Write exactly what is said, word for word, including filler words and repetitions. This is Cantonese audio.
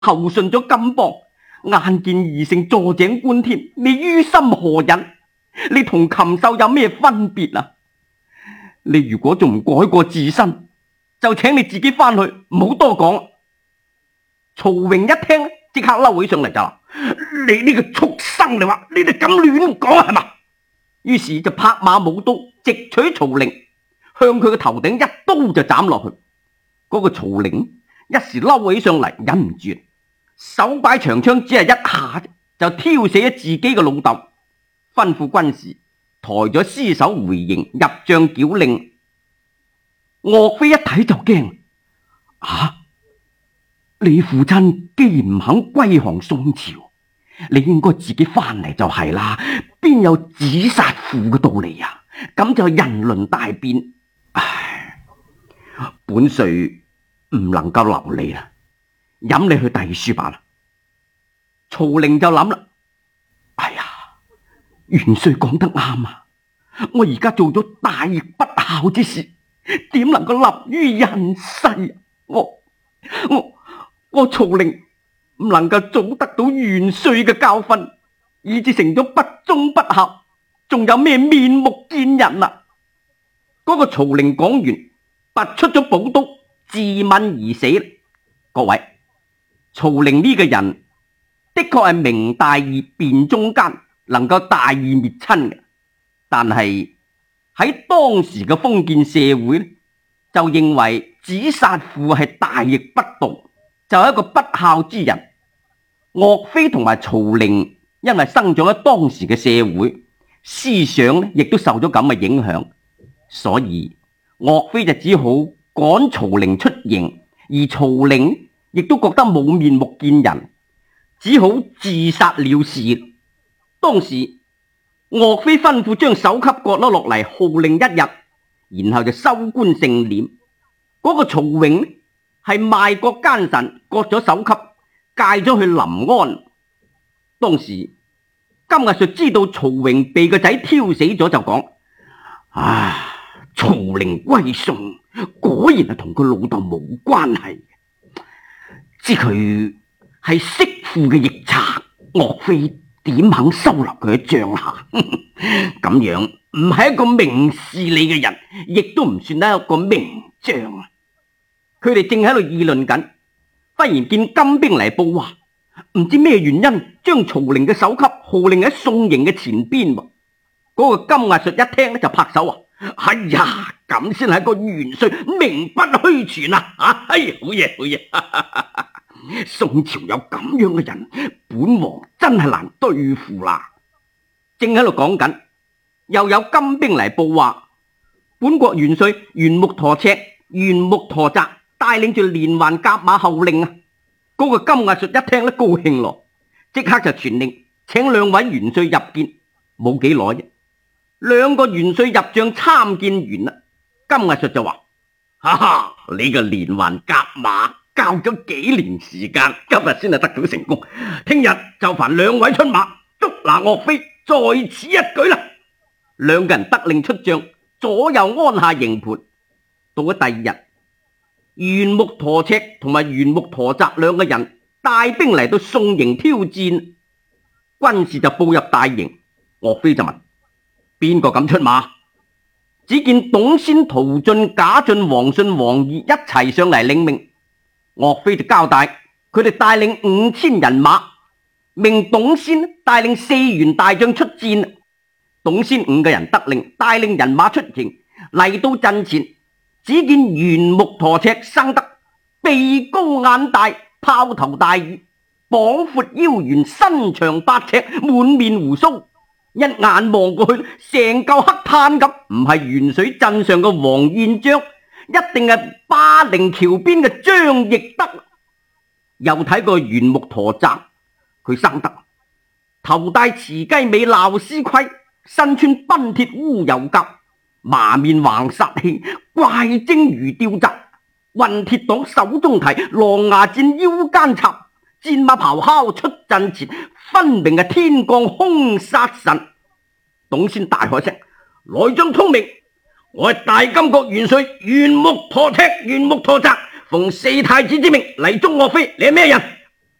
後順咗金邦，眼見二聖坐井觀天，你於心何忍？你同禽獸有咩分別啊？你如果仲唔改過自身，就請你自己翻去，唔好多講。曹榮一聽，即刻嬲起上嚟就話：你呢個畜生，你話你哋咁亂講係嘛？於是就拍馬舞刀，直取曹寧，向佢嘅頭頂一刀就斬落去。嗰、那個曹寧一時嬲起上嚟，忍唔住，手擺長槍，只係一下就挑死咗自己嘅老豆，吩咐軍士抬咗屍首回營入帳繳令。岳飛一睇就驚，啊！你父親既然唔肯歸降宋朝，你應該自己翻嚟就係啦，邊有指殺父嘅道理啊？咁就人倫大變，唉，本帥唔能夠留你啦，飲你去遞書吧啦。曹寧就諗啦，哎呀，元帥講得啱啊！我而家做咗大逆不孝之事，點能夠立於人世啊？我我我曹寧唔能夠早得到元帥嘅教訓，以致成咗不忠不孝，仲有咩面目見人啊？嗰、那個曹寧講完，拔出咗寶刀，自刎而死。各位，曹寧呢個人的確係明大義辨忠奸，能夠大義滅親嘅，但係喺當時嘅封建社會就認為指殺父係大逆不道，就係一個不孝之人。岳飛同埋曹寧因為生長喺當時嘅社會，思想亦都受咗咁嘅影響，所以岳飛就只好趕曹寧出營，而曹寧亦都覺得冇面目見人，只好自殺了事。當時岳飛吩咐將首級割咗落嚟，號令一日，然後就收棺盛殮。嗰、那個曹榮係賣國奸臣，割咗首級，介咗去臨安。當時金藝術知道曹榮被個仔挑死咗，就講：啊，曹寧歸宋，果然係同佢老豆冇關係，知佢係弒父嘅逆賊，岳飛點肯收留佢喺帳下？咁樣唔係一個明事理嘅人，亦都唔算得一個名將。佢哋正喺度議論緊，忽然見金兵嚟報話，唔知咩原因將曹寧嘅首級號令喺宋營嘅前邊。嗰、那個金藝術一聽就拍手話：哎呀，咁先係個元帥名不虛傳啊！啊，哎，好嘢，好嘢！宋朝有咁樣嘅人，本王真係難對付啦。正喺度講緊，又有金兵嚟報話，本國元帥袁木陀赤、袁木陀澤帶領住連環甲馬候令啊！嗰、那個金藝術一聽咧高興咯，即刻就傳令請兩位元帥入見。冇幾耐啫，兩個元帥入帳參見完啦，金藝術就話：哈哈，你個連環甲馬教咗幾年時間，今日先係得到成功，聽日就煩兩位出馬捉拿岳飛，在此一舉啦！兩個人得令出帳，左右安下營盤。到咗第二日，袁木陀赤同埋袁木陀澤兩個人帶兵嚟到宋營挑戰，軍士就步入大營。岳飛就問：邊個敢出馬？只見董先、陶進、賈進、王信、王義一齊上嚟領命。岳飛就交代佢哋帶領五千人馬，命董先帶領四員大將出戰。董先五個人得令帶領人馬出營，嚟到陣前，只見袁木陀赤生得鼻高眼大，豹頭大耳，膀闊腰圓，身長八尺，滿面鬍鬚，一眼望過去，成嚿黑炭咁，唔係元水鎮上嘅黃彥章，一定係巴陵橋邊嘅張翼德。又睇過袁木陀澤，佢生得頭戴慈雞尾鬧絲盔，身穿奔鐵烏油甲，麻面橫殺氣，怪精如吊澤，運鐵黨手中提，狼牙箭腰間插，戰馬咆哮出陣前，分明係天降兇殺神。董先大喝聲：來將通明！我係大金國元帥袁木陀赤、袁木陀澤，奉四太子之命嚟捉岳飛，你係咩人？